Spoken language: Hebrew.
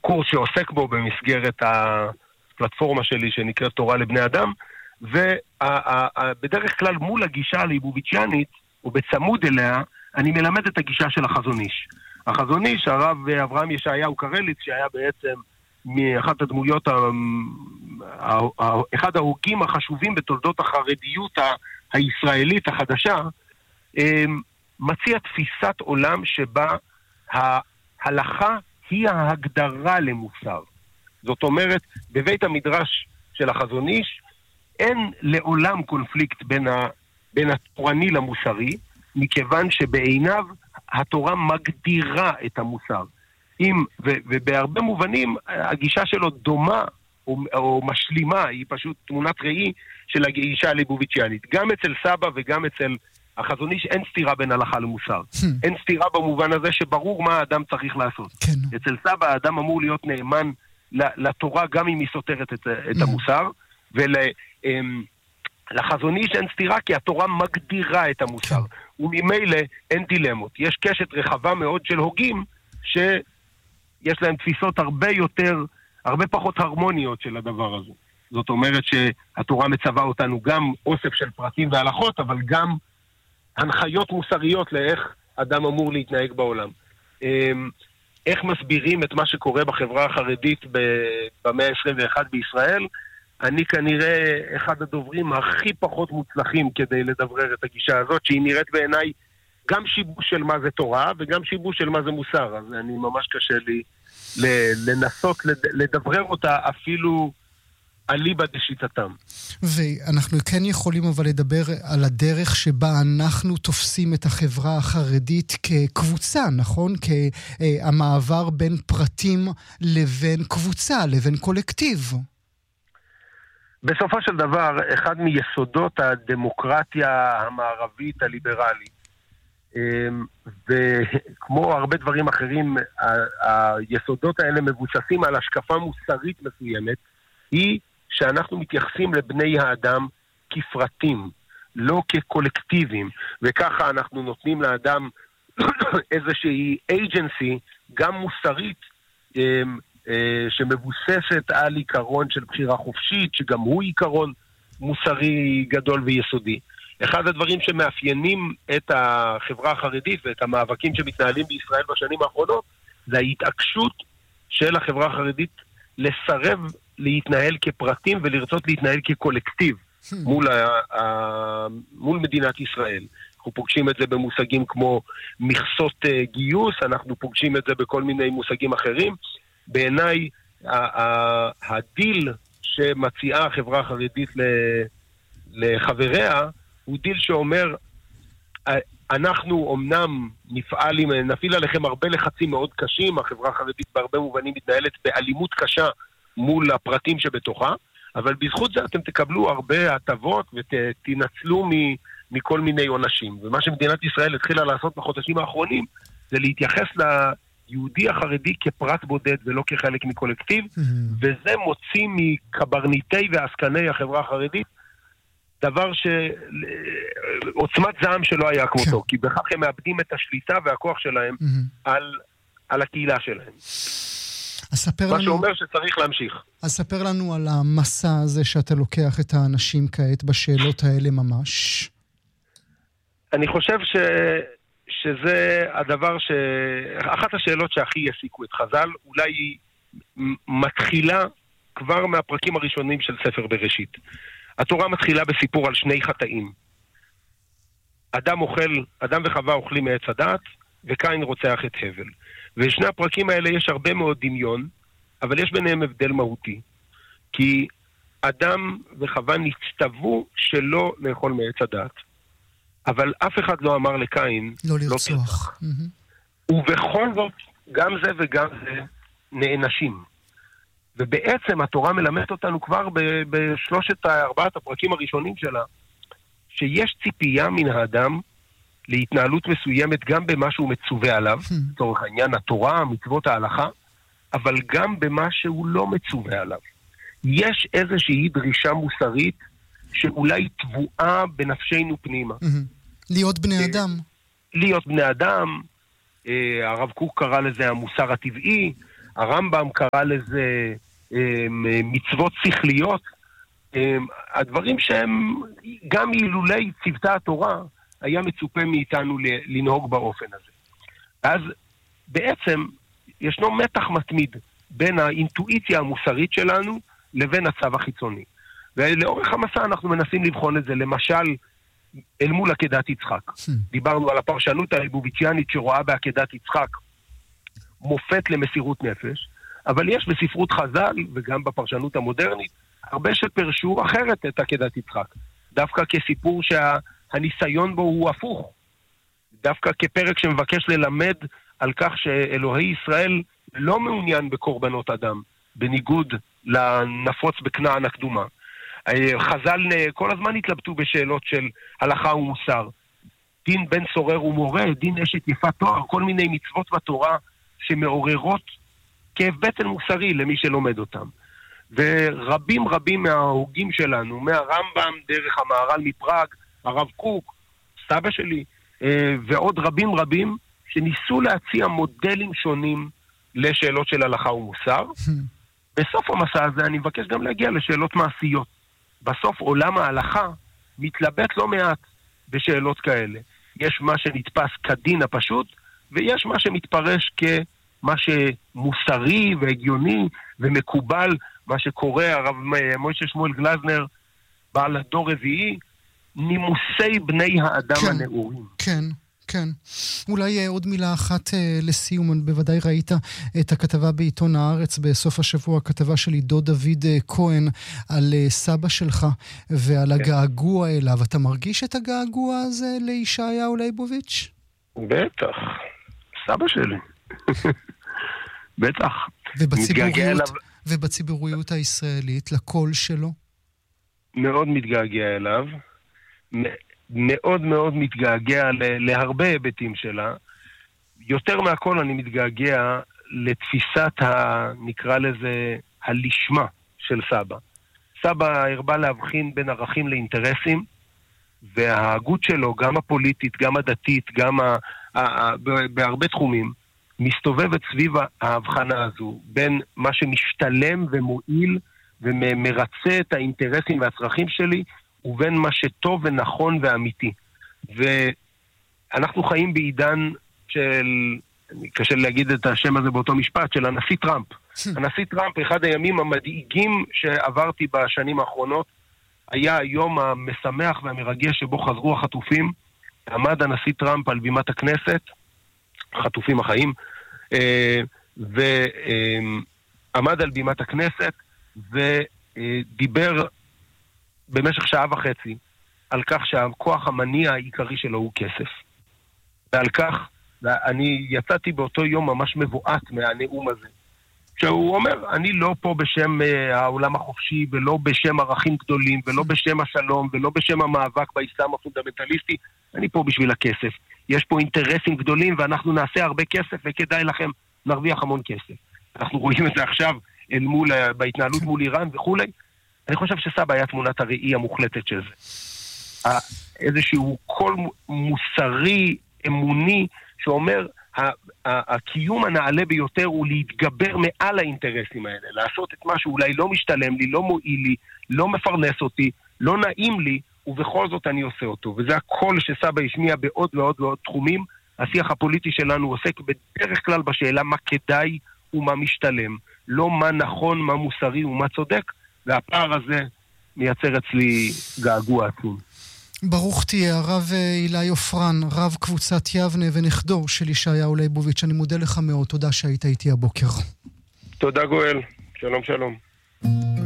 קורס שעוסק בו במסגרת הפלטפורמה שלי שנקראת תורה לבני אדם, ובדרך כלל מול הגישה הליבוביצ'יאנית, ובצמוד אליה, אני מלמד את הגישה של החזון איש. החזון איש, הרב אברהם ישעיהו קרליץ, שהיה בעצם מאחת הדמויות, אחד ההוגים החשובים בתולדות החרדיות הישראלית החדשה, מציע תפיסת עולם שבה ההלכה היא ההגדרה למוסר. זאת אומרת, בבית המדרש של החזון איש, אין לעולם קונפליקט בין התורני למוסרי, מכיוון שבעיניו התורה מגדירה את המוסר. ובהרבה מובנים הגישה שלו דומה או משלימה, היא פשוט תמונת ראי של הגישה הליבוביצ'יאנית. גם אצל סבא וגם אצל החזון איש אין סתירה בין הלכה למוסר. אין סתירה במובן הזה שברור מה האדם צריך לעשות. אצל סבא האדם אמור להיות נאמן לתורה גם אם היא סותרת את המוסר, ולחזון איש אין סתירה כי התורה מגדירה את המוסר. וממילא אין דילמות. יש קשת רחבה מאוד של הוגים שיש להם תפיסות הרבה פחות הרמוניות של הדבר הזה. זאת אומרת שהתורה מצווה אותנו גם אוסף של פרטים והלכות, אבל גם הנחיות מוסריות לאיך אדם אמור להתנהג בעולם. איך מסבירים את מה שקורה בחברה החרדית במאה ה-21 בישראל? אני כנראה אחד הדוברים הכי פחות מוצלחים כדי לדברר את הגישה הזאת, שהיא נראית בעיניי גם שיבוש של מה זה תורה וגם שיבוש של מה זה מוסר. אז אני ממש קשה לי לנסות לדברר אותה אפילו אליבא דשיטתם. ואנחנו כן יכולים אבל לדבר על הדרך שבה אנחנו תופסים את החברה החרדית כקבוצה, נכון? כהמעבר בין פרטים לבין קבוצה, לבין קולקטיב. בסופו של דבר, אחד מיסודות הדמוקרטיה המערבית הליברלית, וכמו הרבה דברים אחרים, היסודות האלה מבוססים על השקפה מוסרית מסוימת, היא שאנחנו מתייחסים לבני האדם כפרטים, לא כקולקטיבים, וככה אנחנו נותנים לאדם איזושהי agency, גם מוסרית, שמבוססת על עיקרון של בחירה חופשית, שגם הוא עיקרון מוסרי גדול ויסודי. אחד הדברים שמאפיינים את החברה החרדית ואת המאבקים שמתנהלים בישראל בשנים האחרונות, זה ההתעקשות של החברה החרדית לסרב להתנהל כפרטים ולרצות להתנהל כקולקטיב מול מדינת ישראל. אנחנו פוגשים את זה במושגים כמו מכסות גיוס, אנחנו פוגשים את זה בכל מיני מושגים אחרים. בעיניי, הדיל שמציעה החברה החרדית לחבריה, הוא דיל שאומר, אנחנו אמנם נפעיל עליכם הרבה לחצים מאוד קשים, החברה החרדית בהרבה מובנים מתנהלת באלימות קשה מול הפרטים שבתוכה, אבל בזכות זה אתם תקבלו הרבה הטבות ותנצלו מכל מיני עונשים. ומה שמדינת ישראל התחילה לעשות בחודשים האחרונים, זה להתייחס ליהודי החרדי כפרט בודד ולא כחלק מקולקטיב, וזה מוציא מקברניטי ועסקני החברה החרדית, דבר עוצמת זעם שלא היה כמותו, כי בכך הם מאבדים את השליטה והכוח שלהם על הקהילה שלהם. מה שאומר שצריך להמשיך. אז ספר לנו על המסע הזה שאתה לוקח את האנשים כעת בשאלות האלה ממש. אני חושב שזה הדבר אחת השאלות שהכי יסיקו את חז"ל, אולי היא מתחילה כבר מהפרקים הראשונים של ספר בראשית. התורה מתחילה בסיפור על שני חטאים. אדם וחווה אוכלים מעץ הדעת, וקין רוצח את הבל. ושני הפרקים האלה יש הרבה מאוד דמיון, אבל יש ביניהם הבדל מהותי. כי אדם וחווה נצטוו שלא לאכול מעץ הדעת. אבל אף אחד לא אמר לקין לא לרצוח. ובכל זאת, גם זה וגם זה נענשים. ובעצם התורה מלמדת אותנו כבר בשלושת ארבעת הפרקים הראשונים שלה, שיש ציפייה מן האדם להתנהלות מסוימת גם במה שהוא מצווה עליו, לצורך העניין התורה, מצוות ההלכה, אבל גם במה שהוא לא מצווה עליו. יש איזושהי דרישה מוסרית שאולי טבועה בנפשנו פנימה. להיות בני אדם. להיות בני אדם, הרב קוק קרא לזה המוסר הטבעי, הרמב"ם קרא לזה מצוות שכליות, הדברים שהם גם אילולי צוותי התורה, היה מצופה מאיתנו לנהוג באופן הזה. אז בעצם ישנו מתח מתמיד בין האינטואיציה המוסרית שלנו לבין הצו החיצוני. ולאורך המסע אנחנו מנסים לבחון את זה, למשל, אל מול עקדת יצחק. דיברנו על הפרשנות הליבוביציאנית שרואה בעקדת יצחק מופת למסירות נפש, אבל יש בספרות חז"ל וגם בפרשנות המודרנית הרבה שפרשו אחרת את עקדת יצחק. דווקא כסיפור שהניסיון בו הוא הפוך. דווקא כפרק שמבקש ללמד על כך שאלוהי ישראל לא מעוניין בקורבנות אדם, בניגוד לנפוץ בכנען הקדומה. חז"ל כל הזמן התלבטו בשאלות של הלכה ומוסר. דין בן סורר ומורה, דין אשת יפת תואר, כל מיני מצוות בתורה שמעוררות כאב בטן מוסרי למי שלומד אותם. ורבים מההוגים שלנו, מהרמב"ם דרך המהר"ל מפראג, הרב קוק, סבא שלי, ועוד רבים שניסו להציע מודלים שונים לשאלות של הלכה ומוסר. בסוף המסע הזה אני מבקש גם להגיע לשאלות מעשיות. בסוף עולם ההלכה מתלבט לא מעט בשאלות כאלה. יש מה שנתפס כדין הפשוט, ויש מה שמתפרש כמה שמוסרי והגיוני ומקובל, מה שקורא הרב מוישה שמואל גלזנר, בעל הדור רביעי, נימוסי בני האדם הנאורים. כן. אולי עוד מילה אחת לסיום. בוודאי ראית את הכתבה בעיתון הארץ בסוף השבוע, הכתבה של עידו דוד כהן על סבא שלך ועל הגעגוע אליו. אתה מרגיש את הגעגוע הזה לישעיהו ליבוביץ'? בטח. סבא שלי. בטח. ובציבוריות הישראלית, לקול שלו? מאוד מתגעגע אליו. מאוד מאוד מתגעגע להרבה היבטים שלה. יותר מהכל אני מתגעגע לתפיסת נקרא לזה הלשמה של סבא. סבא הרבה להבחין בין ערכים לאינטרסים, וההגות שלו, גם הפוליטית, גם הדתית, גם בהרבה תחומים, מסתובבת סביב ההבחנה הזו, בין מה שמשתלם ומועיל ומרצה את האינטרסים והצרכים שלי, ובין מה שטוב ונכון ואמיתי. ואנחנו חיים בעידן של, קשה להגיד את השם הזה באותו משפט, של הנשיא טראמפ. הנשיא טראמפ, אחד הימים המדאיגים שעברתי בשנים האחרונות, היה היום המשמח והמרגש שבו חזרו החטופים. עמד הנשיא טראמפ על בימת הכנסת, חטופים החיים, ועמד על בימת הכנסת ודיבר במשך שעה וחצי על כך שהכוח המניע העיקרי שלו הוא כסף. ועל כך, אני יצאתי באותו יום ממש מבועת מהנאום הזה. שהוא אומר, אני לא פה בשם העולם החופשי, ולא בשם ערכים גדולים, ולא בשם השלום, ולא בשם המאבק באסלאם הפונדמנטליסטי, אני פה בשביל הכסף. יש פה אינטרסים גדולים, ואנחנו נעשה הרבה כסף, וכדאי לכם נרוויח המון כסף. אנחנו רואים את זה עכשיו בהתנהלות מול איראן וכולי. אני חושב שסבא היה תמונת הראי המוחלטת של זה. איזשהו קול מוסרי, אמוני, שאומר, הקיום הנעלה ביותר הוא להתגבר מעל האינטרסים האלה, לעשות את מה שאולי לא משתלם לי, לא מועיל לי, לא מפרנס אותי, לא נעים לי, ובכל זאת אני עושה אותו. וזה הקול שסבא השמיע בעוד ועוד ועוד תחומים. השיח הפוליטי שלנו עוסק בדרך כלל בשאלה מה כדאי ומה משתלם, לא מה נכון, מה מוסרי ומה צודק, והפער הזה מייצר אצלי געגוע עצום. ברוך תהיה, הרב אילי עופרן, רב קבוצת יבנה ונכדו של ישעיהו ליבוביץ'. אני מודה לך מאוד, תודה שהיית איתי הבוקר. תודה גואל, שלום שלום.